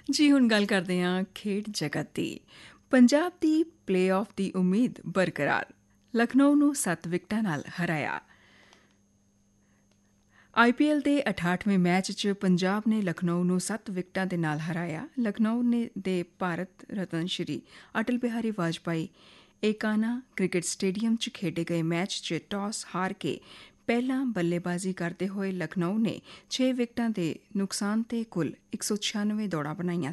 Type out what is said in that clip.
ਜੀ ਹੁਣ ਗੱਲ ਕਰਦੇ ਹਾਂ ਖੇਡ ਜਗਤ ਦੀ। ਪੰਜਾਬ ਦੀ ਪਲੇਆਫ ਦੀ ਉਮੀਦ ਬਰਕਰਾਰ, ਲਖਨਊ ਨੂੰ 7 ਵਿਕਟਾਂ ਨਾਲ ਹਰਾਇਆ। IPL ਦੇ 68ਵੇਂ ਮੈਚ 'ਚ ਪੰਜਾਬ ਨੇ ਲਖਨਊ ਨੂੰ 7 ਵਿਕਟਾਂ ਦੇ ਨਾਲ ਹਰਾਇਆ। ਲਖਨਊ ਦੇ ਭਾਰਤ ਰਤਨ ਸ਼੍ਰੀ ਅਟਲ ਬਿਹਾਰੀ ਵਾਜਪਾਈ ਏਕਾਨਾ ਕ੍ਰਿਕਟ ਸਟੇਡੀਅਮ 'ਚ ਖੇਡੇ ਗਏ ਮੈਚ 'ਚ ਟਾਸ ਹਾਰ ਕੇ ਪਹਿਲਾਂ ਬੱਲੇਬਾਜ਼ੀ ਕਰਦੇ ਹੋਏ ਲਖਨਊ ਨੇ 6 ਵਿਕਟਾਂ ਦੇ ਨੁਕਸਾਨ ਤੇ ਕੁੱਲ 196 ਦੌੜਾਂ ਬਣਾਈਆਂ